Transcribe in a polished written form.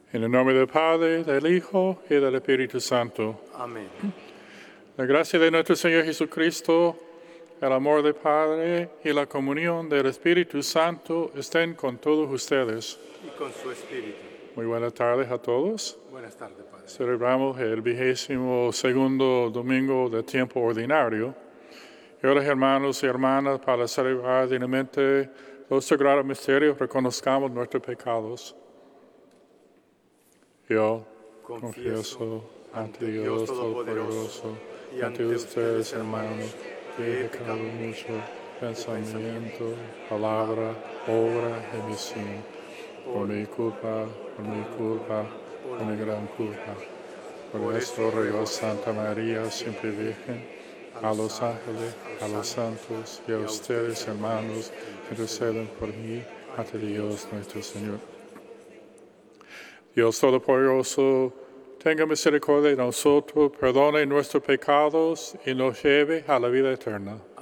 En el nombre del Padre, del Hijo y del Espíritu Santo. Amén. La gracia de nuestro Señor Jesucristo, el amor del Padre y la comunión del Espíritu Santo estén con todos ustedes. Y con su espíritu. Muy buenas tardes a todos. Buenas tardes, Padre. Celebramos el 22º domingo del tiempo ordinario. Y ahora, hermanos y hermanas, para celebrar dignamente los sagrados misterios, reconozcamos nuestros pecados. Yo confieso ante Dios Todopoderoso y ante ustedes, hermanos, que he pecado mucho, pensamiento, palabra, obra y misión, por mi culpa, por mi gran culpa. Por esto ruego a Santa María, siempre Virgen, a los ángeles, a los santos y a ustedes, hermanos, interceden por mí ante Dios nuestro Señor. Dios Todopoderoso, tenga misericordia de nosotros, perdone nuestros pecados y nos lleve a la vida eterna.